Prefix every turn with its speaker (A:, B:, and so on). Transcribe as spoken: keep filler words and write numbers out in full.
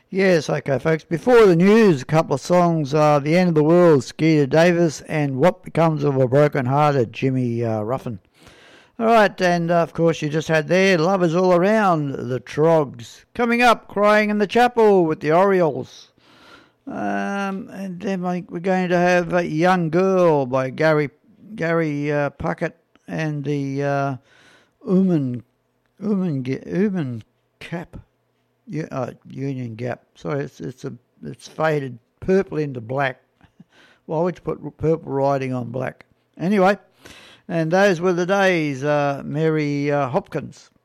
A: Yes, okay, folks. Before the news, a couple of songs. Uh, The End of the World, Skeeter Davis, and What Becomes of a Broken Hearted, Jimmy uh, Ruffin. All right, and uh, of course you just had there Lovers All Around, the Trogs. Coming up, Crying in the Chapel with the Orioles. Um, and then I think we're going to have a Young Girl by Gary Gary uh, Puckett and the uh, Uman Uman Uman Cap uh, Union Gap. Sorry, it's it's a it's faded purple into black. Why would you put purple writing on black? Anyway, and those were the days. Uh, Mary uh, Hopkins.